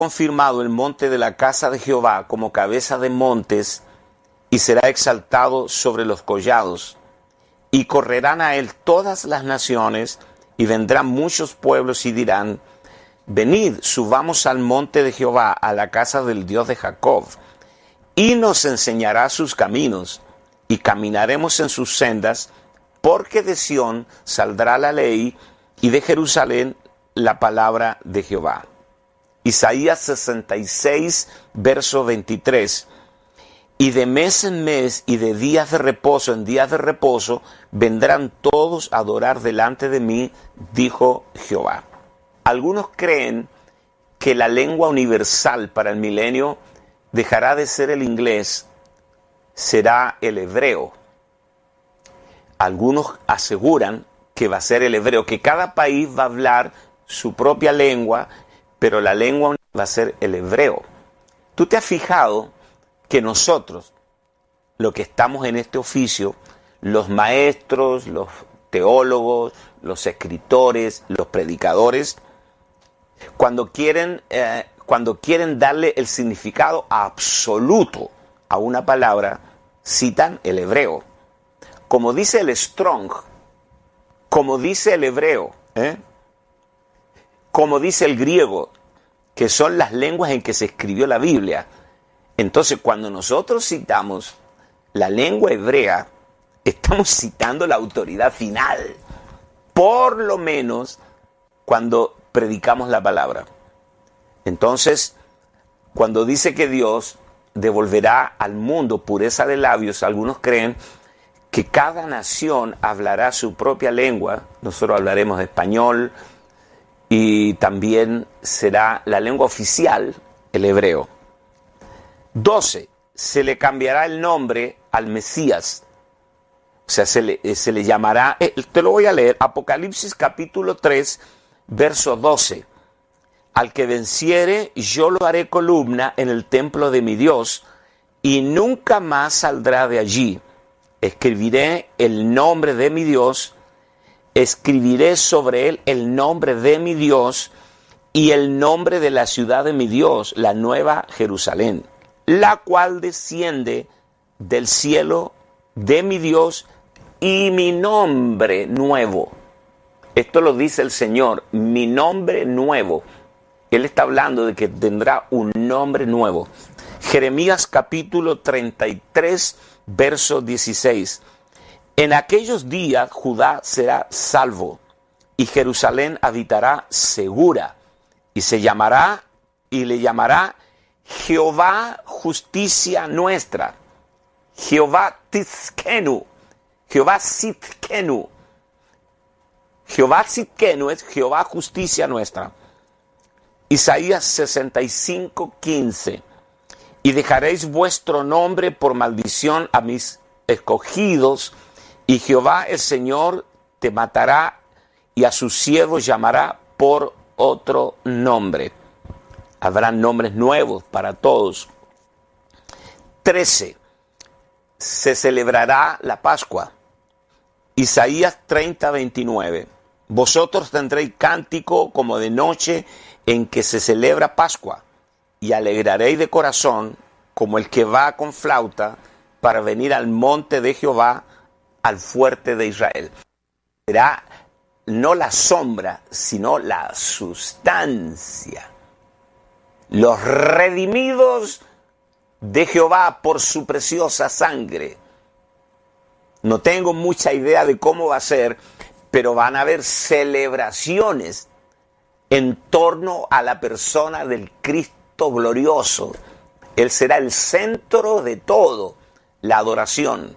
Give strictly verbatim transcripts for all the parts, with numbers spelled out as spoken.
confirmado el monte de la casa de Jehová como cabeza de montes y será exaltado sobre los collados. Y correrán a él todas las naciones y vendrán muchos pueblos y dirán, venid, subamos al monte de Jehová, a la casa del Dios de Jacob, y nos enseñará sus caminos, y caminaremos en sus sendas, porque de Sión saldrá la ley, y de Jerusalén la palabra de Jehová. Isaías sesenta y seis, verso veintitrés. Y de mes en mes y de días de reposo en días de reposo vendrán todos a adorar delante de mí, dijo Jehová. Algunos creen que la lengua universal para el milenio dejará de ser el inglés, será el hebreo. Algunos aseguran que va a ser el hebreo, que cada país va a hablar su propia lengua, pero la lengua va a ser el hebreo. ¿Tú te has fijado que nosotros, los que estamos en este oficio, los maestros, los teólogos, los escritores, los predicadores, cuando quieren, eh, cuando quieren darle el significado absoluto a una palabra, citan el hebreo? Como dice el Strong, como dice el hebreo, ¿eh? como dice el griego, que son las lenguas en que se escribió la Biblia. Entonces, cuando nosotros citamos la lengua hebrea, estamos citando la autoridad final, por lo menos cuando predicamos la palabra. Entonces, cuando dice que Dios devolverá al mundo pureza de labios, algunos creen que cada nación hablará su propia lengua. Nosotros hablaremos español y también será la lengua oficial el hebreo. doce. Se le cambiará el nombre al Mesías. O sea, se le, se le llamará, eh, te lo voy a leer, Apocalipsis capítulo tres, verso doce. Al que venciere, yo lo haré columna en el templo de mi Dios, y nunca más saldrá de allí. Escribiré el nombre de mi Dios, escribiré sobre él el nombre de mi Dios, y el nombre de la ciudad de mi Dios, la nueva Jerusalén, la cual desciende del cielo de mi Dios, y mi nombre nuevo. Esto lo dice el Señor, mi nombre nuevo. Él está hablando de que tendrá un nombre nuevo. Jeremías capítulo treinta y tres, verso dieciséis. En aquellos días Judá será salvo, y Jerusalén habitará segura, y se llamará, y le llamará Jehová justicia nuestra. Jehová Tzidkenu. Jehová Tzidkenu. Jehová Tzidkenu es Jehová justicia nuestra. Isaías sesenta y cinco, quince. Y dejaréis vuestro nombre por maldición a mis escogidos, y Jehová el Señor te matará, y a sus siervos llamará por otro nombre. Habrá nombres nuevos para todos. trece. Se celebrará la Pascua. Isaías treinta, veintinueve. Vosotros tendréis cántico como de noche en que se celebra Pascua, y alegraréis de corazón como el que va con flauta para venir al monte de Jehová, al fuerte de Israel. Será no la sombra, sino la sustancia. Los redimidos de Jehová por su preciosa sangre. No tengo mucha idea de cómo va a ser, pero van a haber celebraciones en torno a la persona del Cristo glorioso. Él será el centro de todo, la adoración.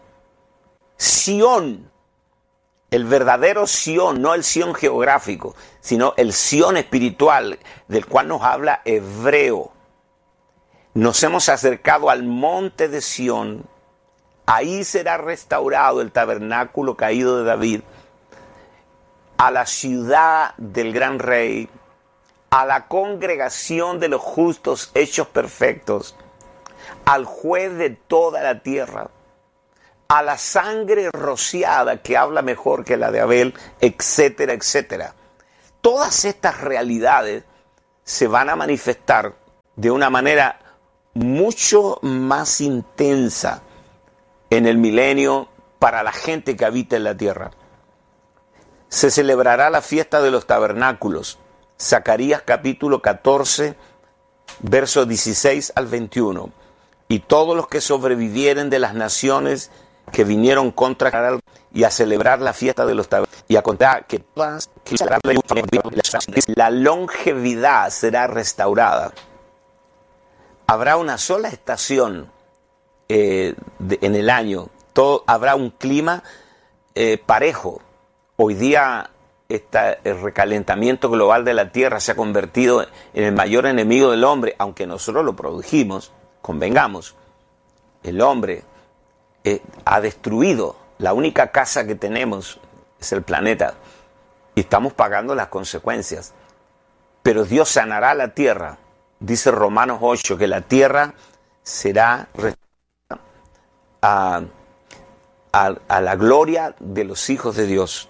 Sión, el verdadero Sión, no el Sión geográfico, sino el Sión espiritual, del cual nos habla Hebreo. Nos hemos acercado al monte de Sión. Ahí será restaurado el tabernáculo caído de David, a la ciudad del gran rey, a la congregación de los justos hechos perfectos, al juez de toda la tierra, a la sangre rociada que habla mejor que la de Abel, etcétera, etcétera. Todas estas realidades se van a manifestar de una manera mucho más intensa en el milenio para la gente que habita en la tierra. Se celebrará la fiesta de los tabernáculos. Zacarías capítulo catorce, versos dieciséis al veintiuno. Y todos los que sobrevivieren de las naciones que vinieron contra y a celebrar la fiesta de los tabernáculos. Y a contar que todas la longevidad será restaurada. Habrá una sola estación eh, de, en el año. Todo, habrá un clima eh, parejo. Hoy día esta, el recalentamiento global de la Tierra se ha convertido en el mayor enemigo del hombre, aunque nosotros lo produjimos, convengamos. El hombre eh, ha destruido la única casa que tenemos, es el planeta, y estamos pagando las consecuencias. Pero Dios sanará la tierra. Dice Romanos ocho que la tierra será a, a, a la gloria de los hijos de Dios.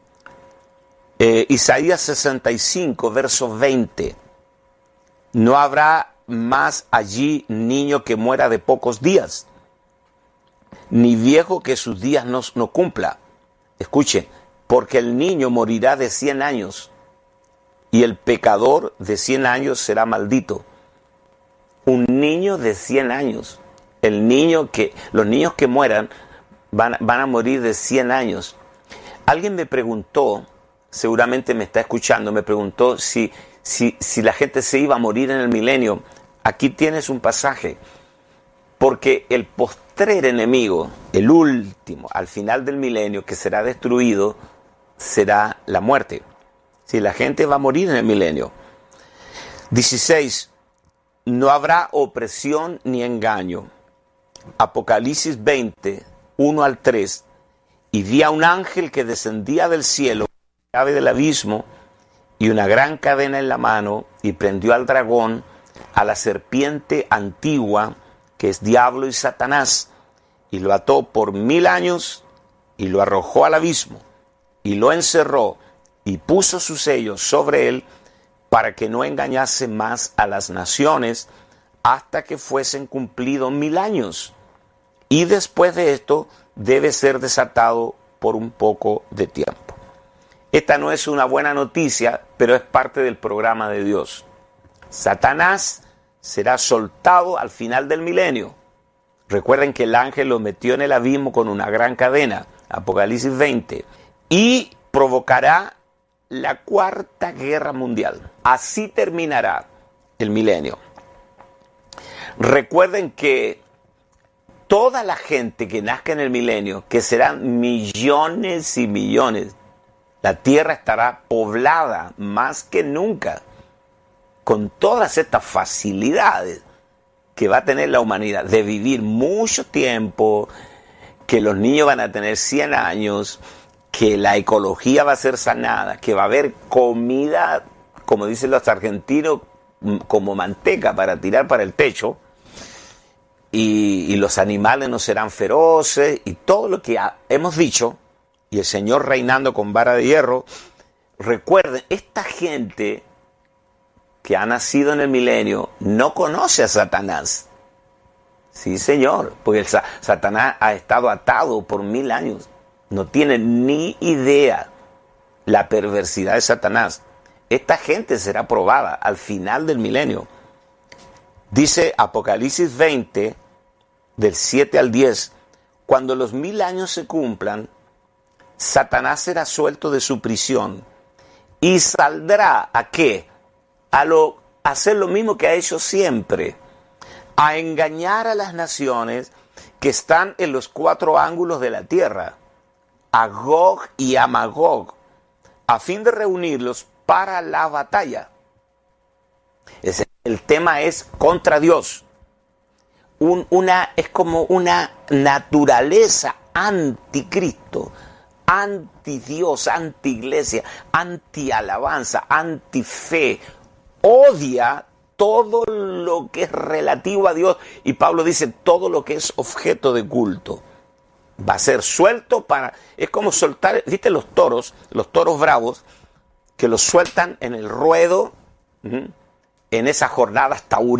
Eh, Isaías sesenta y cinco, verso veinte. No habrá más allí niño que muera de pocos días, ni viejo que sus días no, no cumpla. Escuche, porque el niño morirá de cien años, y el pecador de cien años será maldito. Un niño de cien años. El niño que, los niños que mueran van, van a morir de cien años. Alguien me preguntó, seguramente me está escuchando, me preguntó si, si, si la gente se iba a morir en el milenio. Aquí tienes un pasaje. Porque el postrer enemigo, el último, al final del milenio, que será destruido, será la muerte. Si la gente va a morir en el milenio. dieciséis. No habrá opresión ni engaño. Apocalipsis veinte, uno al tres. Y vi a un ángel que descendía del cielo, llave del abismo, y una gran cadena en la mano, y prendió al dragón, a la serpiente antigua, que es diablo y Satanás, y lo ató por mil años, y lo arrojó al abismo, y lo encerró, y puso su sello sobre él, para que no engañase más a las naciones, hasta que fuesen cumplidos mil años. Y después de esto, debe ser desatado por un poco de tiempo. Esta no es una buena noticia, pero es parte del programa de Dios. Satanás será soltado al final del milenio. Recuerden que el ángel lo metió en el abismo con una gran cadena, Apocalipsis veinte, y provocará la cuarta guerra mundial. Así terminará el milenio. Recuerden que toda la gente que nazca en el milenio, que serán millones y millones, la tierra estará poblada más que nunca, con todas estas facilidades que va a tener la humanidad, de vivir mucho tiempo, que los niños van a tener cien años, que la ecología va a ser sanada, que va a haber comida, como dicen los argentinos, como manteca para tirar para el techo, y, y los animales no serán feroces, y todo lo que ha, hemos dicho, y el Señor reinando con vara de hierro. Recuerden, esta gente que ha nacido en el milenio no conoce a Satanás. Sí, Señor, porque el sa- Satanás ha estado atado por mil años. No tiene ni idea la perversidad de Satanás. Esta gente será probada al final del milenio. Dice Apocalipsis veinte, del siete al diez, cuando los mil años se cumplan, Satanás será suelto de su prisión y saldrá ¿a qué? A, lo, a hacer lo mismo que ha hecho siempre, a engañar a las naciones que están en los cuatro ángulos de la tierra, a Gog y a Magog, a fin de reunirlos para la batalla. Ese, el tema es contra Dios. Un, una, es como una naturaleza anticristo, anti-Dios, anti-iglesia, anti-alabanza, anti-fe. Odia todo lo que es relativo a Dios. Y Pablo dice todo lo que es objeto de culto. Va a ser suelto para... Es como soltar, ¿viste los toros? Los toros bravos, que los sueltan en el ruedo, ¿sí? En esas jornadas taurinas.